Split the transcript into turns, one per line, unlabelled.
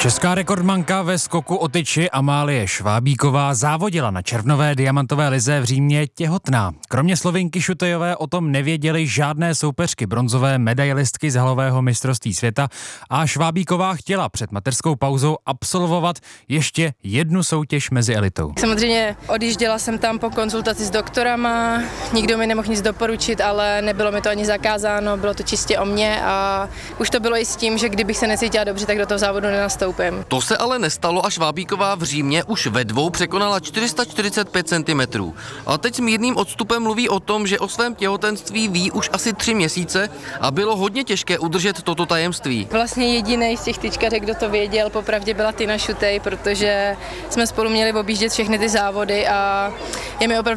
Česká rekordmanka ve skoku o tyči Amálie Švábíková závodila na červnové diamantové lize v Římě těhotná. Kromě Slovinky Šutejové o tom nevěděly žádné soupeřky bronzové medailistky z halového mistrovství světa a Švábíková chtěla před mateřskou pauzou absolvovat ještě jednu soutěž mezi elitou.
Samozřejmě odjížděla jsem tam po konzultaci s doktorama, nikdo mi nemohl nic doporučit, ale nebylo mi to ani zakázáno, bylo to čistě o mně a už to bylo i s tím, že kdybych se necítila dobře, tak do toho závodu nenastoupím.
To se ale nestalo a Švábíková v Římě už ve dvou překonala 445 cm. A teď s mírným odstupem mluví o tom, že o svém těhotenství ví už asi 3 měsíce a bylo hodně těžké udržet toto tajemství.
Vlastně jedinej z těch tyčkařek, kdo to věděl, popravdě byla Tina Šutej, protože jsme spolu měli objíždět všechny ty závody a je mi opravdu